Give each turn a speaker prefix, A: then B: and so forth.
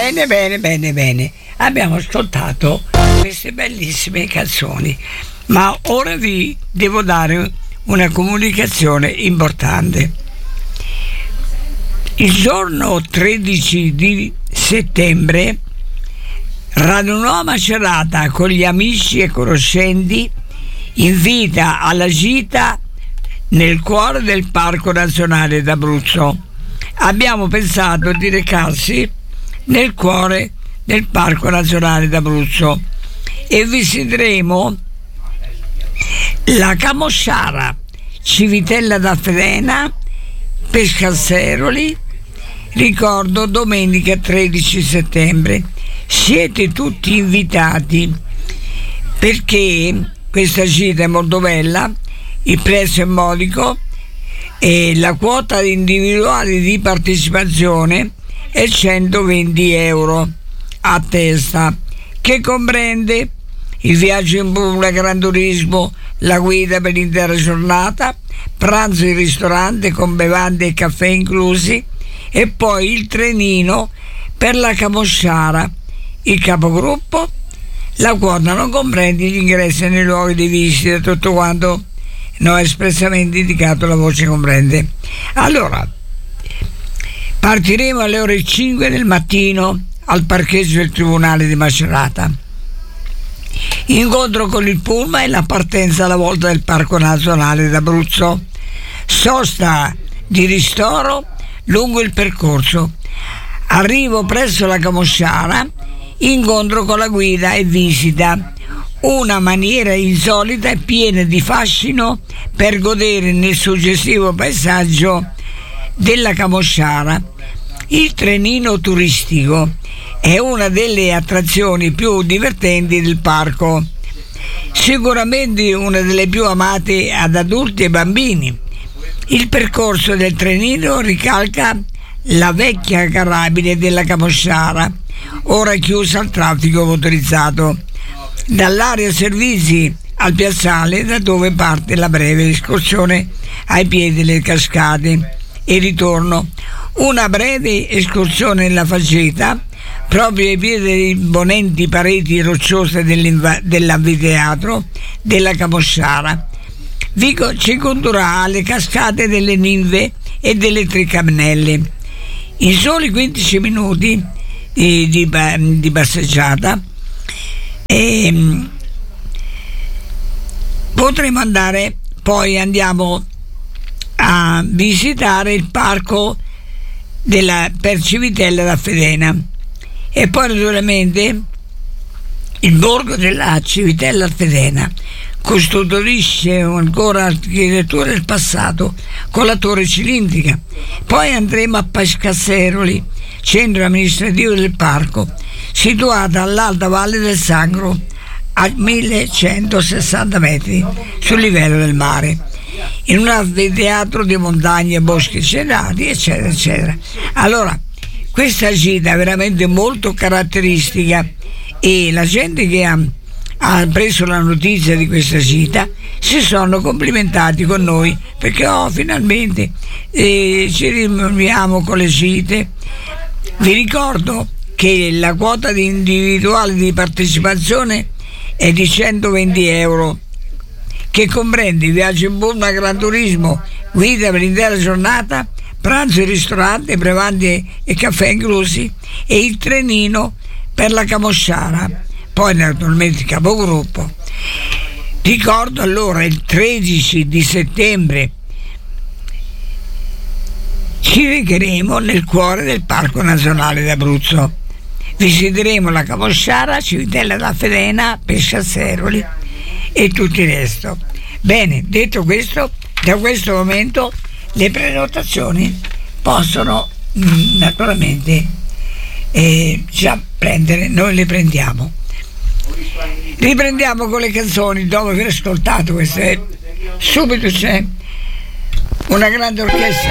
A: Bene. Abbiamo ascoltato queste bellissime canzoni, ma ora vi devo dare una comunicazione importante. Il giorno 13 di settembre radunò a Macerata con gli amici e conoscenti, invita alla gita nel cuore del Parco Nazionale d'Abruzzo. Abbiamo pensato di recarsi nel cuore del Parco Nazionale d'Abruzzo e visiteremo la Camosciara, Civitella d'Affedena, Pescasseroli. Ricordo, domenica 13 settembre. Siete tutti invitati perché questa gita è molto bella, il prezzo è modico e la quota individuale di partecipazione è 120 euro a testa, che comprende il viaggio in Puglia, Gran Turismo, la guida per l'intera giornata, pranzo in ristorante con bevande e caffè inclusi e poi il trenino per la Camosciara. Il capogruppo, la quota non comprende gli ingressi nei luoghi di visita, tutto quanto non è espressamente indicato, la voce comprende. Allora, partiremo alle ore 5 del mattino al parcheggio del Tribunale di Macerata. Incontro con il pullman e la partenza alla volta del Parco Nazionale d'Abruzzo. Sosta di ristoro lungo il percorso. Arrivo presso la Camosciara, incontro con la guida e visita. Una maniera insolita e piena di fascino per godere nel suggestivo paesaggio della Camosciara. Il trenino turistico è una delle attrazioni più divertenti del parco, sicuramente una delle più amate ad adulti e bambini. Il percorso del trenino ricalca la vecchia carrabine della Camosciara, ora chiusa al traffico motorizzato, dall'area servizi al piazzale, da dove parte la breve escursione ai piedi delle cascate e ritorno. Una breve escursione nella faceta proprio ai piedi delle imponenti pareti rocciose dell'anfiteatro della Camosciara. Ci condurrà alle cascate delle Ninve e delle Tre Camminelle. In soli 15 minuti di passeggiata potremo andare, poi andiamo a visitare il parco per Civitella d'Affedena e poi naturalmente il borgo della Civitella d'Affedena custodisce ancora l'architettura del passato con la torre cilindrica. Poi andremo a Pescasseroli, centro amministrativo del parco, situata all'alta valle del Sangro a 1160 metri sul livello del mare, in un anfiteatro di montagne, boschi cerati, eccetera eccetera. Allora, questa gita è veramente molto caratteristica e la gente che ha preso la notizia di questa gita si sono complimentati con noi perché finalmente ci rimuoviamo con le gite. Vi ricordo che la quota individuale di partecipazione è di 120 euro, che comprende il viaggio in pullman, Gran Turismo, guida per l'intera giornata, pranzo in ristorante, bevande e caffè inclusi e il trenino per la Camosciara. Poi naturalmente il capogruppo. Ricordo allora il 13 di settembre ci recheremo nel cuore del Parco Nazionale d'Abruzzo. Visiteremo la Camosciara, Civitella d'Affedena, Pescasseroli e tutto il resto. Bene, detto questo, da questo momento le prenotazioni possono naturalmente già prendere, noi le prendiamo. Riprendiamo con le canzoni dopo aver ascoltato queste. Subito c'è una grande orchestra